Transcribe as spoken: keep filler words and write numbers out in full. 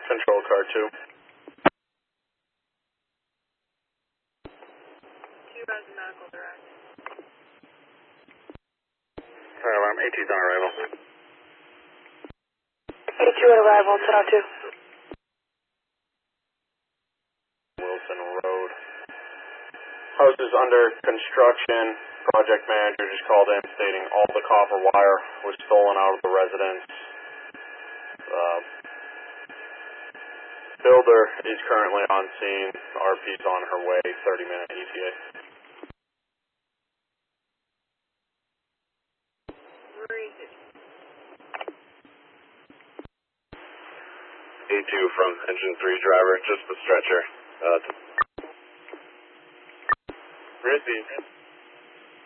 Control car two. Two has a medical direct. Fire alarm, A two's on arrival. A two on arrival, ten oh two. Wilson Road. House is under construction. Project manager just called in stating all the copper wire was stolen out of the residence. Uh, builder is currently on scene. R P's on her way, thirty minute E T A. Where is it? A two from engine three driver, just the stretcher. Uh, Received.